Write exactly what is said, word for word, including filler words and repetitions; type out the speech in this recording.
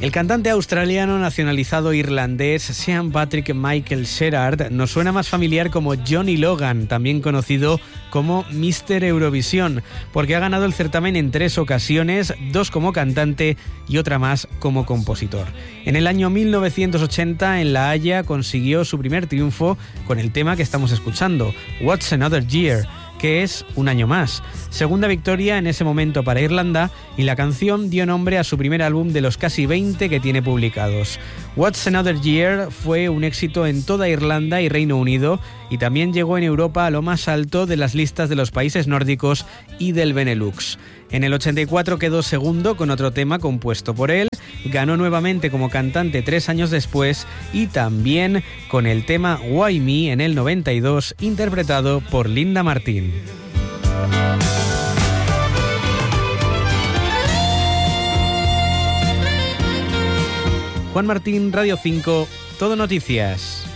El cantante australiano nacionalizado irlandés Sean Patrick Michael Sherard nos suena más familiar como Johnny Logan, también conocido como míster Eurovisión, porque ha ganado el certamen en tres ocasiones, dos como cantante y otra más como compositor. En el año mil novecientos ochenta, en La Haya, consiguió su primer triunfo con el tema que estamos escuchando, What's Another Year, que es Un año más. Segunda victoria en ese momento para Irlanda, y la canción dio nombre a su primer álbum de los casi veinte que tiene publicados. What's Another Year fue un éxito en toda Irlanda y Reino Unido, y también llegó en Europa a lo más alto de las listas de los países nórdicos y del Benelux. En el ochenta y cuatro quedó segundo con otro tema compuesto por él, ganó nuevamente como cantante tres años después y también con el tema Why Me en el noventa y dos, interpretado por Linda Martín. Juan Martín, Radio cinco, Todo Noticias.